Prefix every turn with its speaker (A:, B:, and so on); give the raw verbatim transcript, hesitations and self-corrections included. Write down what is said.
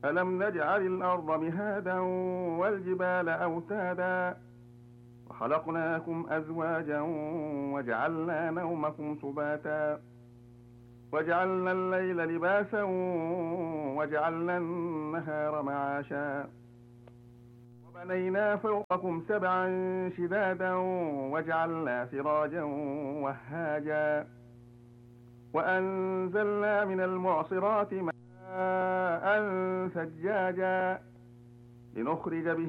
A: ألم نجعل الأرض مهادا والجبال أوتادا وخلقناكم أزواجا وجعلنا نومكم سباتا وجعلنا الليل لباسا وجعلنا النهار معاشا وبنينا فوقكم سبعا شدادا وجعلنا سراجا وهاجا وأنزلنا من المعصرات ماء ثجاجا لنخرج به